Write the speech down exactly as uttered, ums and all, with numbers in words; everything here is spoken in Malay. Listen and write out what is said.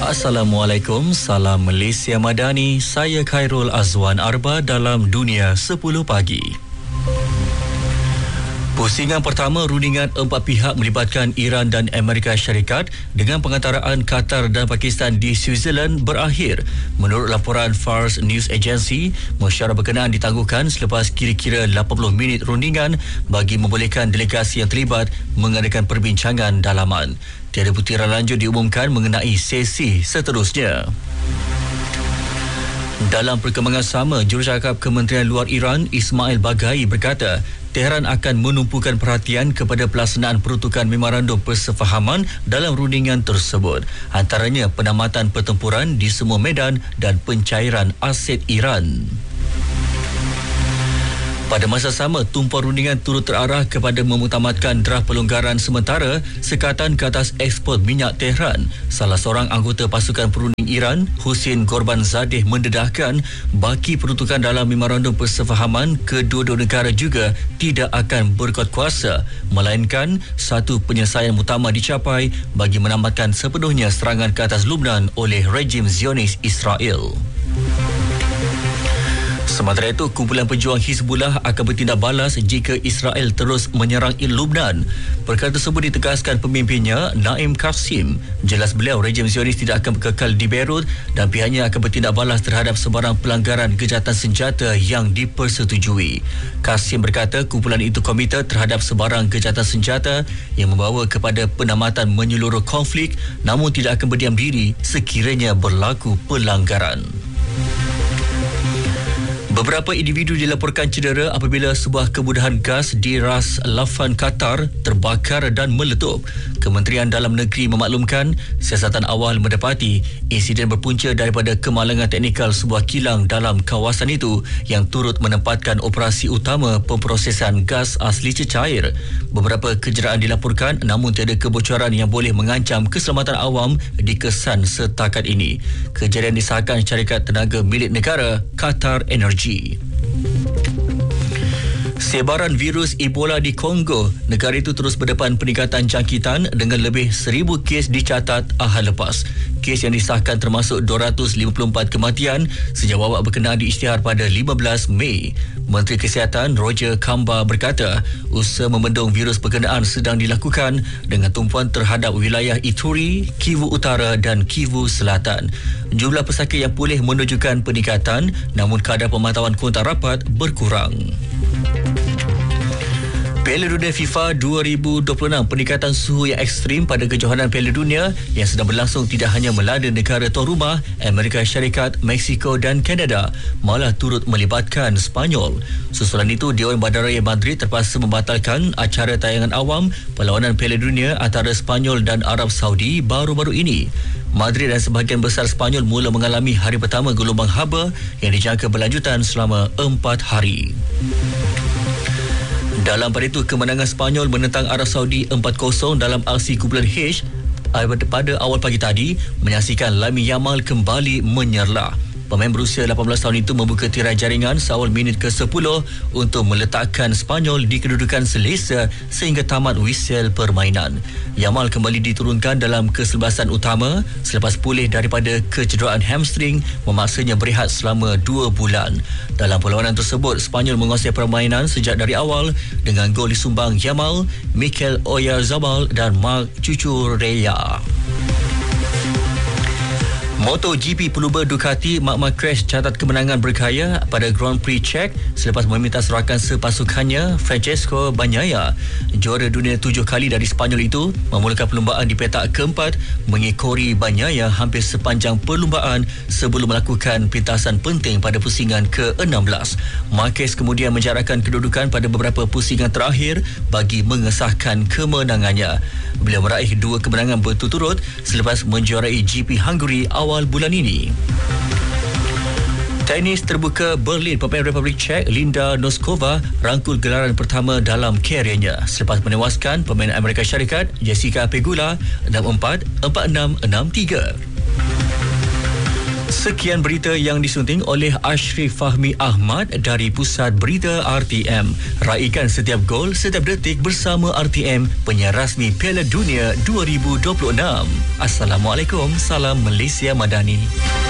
Assalamualaikum, salam Malaysia Madani. Saya Khairul Azwan Arba dalam Dunia sepuluh Pagi. Pusingan pertama rundingan empat pihak melibatkan Iran dan Amerika Syarikat dengan pengantaraan Qatar dan Pakistan di Switzerland berakhir. Menurut laporan Fars News Agency, mesyuarat berkenaan ditangguhkan selepas kira-kira lapan puluh minit rundingan bagi membolehkan delegasi yang terlibat mengadakan perbincangan dalaman. Tiada butiran lanjut diumumkan mengenai sesi seterusnya. Dalam perkembangan sama, Jurucakap Kementerian Luar Iran Ismail Baghai berkata Tehran akan menumpukan perhatian kepada pelaksanaan peruntukan memorandum persefahaman dalam rundingan tersebut, antaranya penamatan pertempuran di semua medan dan pencairan aset Iran. Pada masa sama, tumpuan rundingan turut terarah kepada memutamatkan draft pelonggaran sementara sekatan ke atas ekspor minyak Tehran. Salah seorang anggota pasukan perunding Iran, Hussein Gorbanzadeh, mendedahkan baki peruntukan dalam memorandum persefahaman kedua-dua negara juga tidak akan berkuat kuasa, melainkan satu penyelesaian muktamar dicapai bagi menamatkan sepenuhnya serangan ke atas Lubnan oleh rejim Zionis Israel. Sementara itu, kumpulan pejuang Hizbullah akan bertindak balas jika Israel terus menyerang Lubnan. Perkara tersebut ditegaskan pemimpinnya, Naim Qasim. Jelas beliau, rejim Zionis tidak akan kekal di Beirut dan pihaknya akan bertindak balas terhadap sebarang pelanggaran kejahatan senjata yang dipersetujui. Qasim berkata kumpulan itu komited terhadap sebarang kejahatan senjata yang membawa kepada penamatan menyeluruh konflik, namun tidak akan berdiam diri sekiranya berlaku pelanggaran. Beberapa individu dilaporkan cedera apabila sebuah kemudahan gas di Ras Laffan, Qatar terbakar dan meletup. Kementerian Dalam Negeri memaklumkan siasatan awal mendapati insiden berpunca daripada kemalangan teknikal sebuah kilang dalam kawasan itu yang turut menempatkan operasi utama pemprosesan gas asli cecair. Beberapa kecederaan dilaporkan namun tiada kebocoran yang boleh mengancam keselamatan awam dikesan setakat ini. Kejadian disahkan syarikat tenaga milik negara Qatar Energy. Sebaran virus Ebola di Kongo, negara itu terus berdepan peningkatan jangkitan dengan lebih seribu kes dicatat ahad lepas. Kes yang disahkan termasuk dua ratus lima puluh empat kematian sejak wabak berkenaan diisytihar pada lima belas Mei. Menteri Kesihatan Roger Kamba berkata usaha membendung virus berkenaan sedang dilakukan dengan tumpuan terhadap wilayah Ituri, Kivu Utara dan Kivu Selatan. Jumlah pesakit yang pulih menunjukkan peningkatan, namun kadar pemantauan kontak rapat berkurang. Piala Dunia FIFA dua ribu dua puluh enam, peningkatan suhu yang ekstrim pada kejohanan Piala Dunia yang sedang berlangsung tidak hanya melanda negara tuan rumah Amerika Syarikat, Mexico dan Kanada, malah turut melibatkan Spanyol. Susulan itu, Dewan Bandaraya Madrid terpaksa membatalkan acara tayangan awam perlawanan Piala Dunia antara Spanyol dan Arab Saudi baru-baru ini. Madrid dan sebahagian besar Spanyol mula mengalami hari pertama gelombang haba yang dijangka berlanjutan selama empat hari. Dalam pada itu, kemenangan Spanyol menentang Arab Saudi empat kosong dalam aksi kumpulan H pada awal pagi tadi menyaksikan Lamine Yamal kembali menyerlah. Pemain berusia lapan belas tahun itu membuka tirai jaringan seawal minit ke sepuluh untuk meletakkan Spanyol di kedudukan selesa sehingga tamat whistle permainan. Yamal kembali diturunkan dalam keselebasan utama selepas pulih daripada kecederaan hamstring memaksanya berehat selama dua bulan. Dalam perlawanan tersebut, Spanyol menguasai permainan sejak dari awal dengan gol disumbang Yamal, Mikel Oyarzabal dan Marc Cucurella. MotoGP pelumba Ducati Marc Marquez catat kemenangan berkaya pada Grand Prix Czech selepas meminta sorakan sepasukannya Francesco Bagnaia. Juara dunia tujuh kali dari Spanyol itu memulakan perlumbaan di petak keempat mengikori Bagnaia hampir sepanjang perlumbaan sebelum melakukan pintasan penting pada pusingan ke enam belas. Marquez kemudian menjarakkan kedudukan pada beberapa pusingan terakhir bagi mengesahkan kemenangannya. Beliau meraih dua kemenangan berturut-turut selepas menjuarai G P Hungary awal bulan ini. Tenis terbuka Berlin, pemain Republik Czech Linda Noskova rangkul gelaran pertama dalam kariernya selepas menewaskan pemain Amerika Syarikat Jessica Pegula enam empat, empat enam, enam tiga. Sekian berita yang disunting oleh Ashrif Fahmi Ahmad dari Pusat Berita R T M. Raikan setiap gol, setiap detik bersama R T M, penyiar rasmi Piala Dunia dua ribu dua puluh enam. Assalamualaikum, salam Malaysia Madani.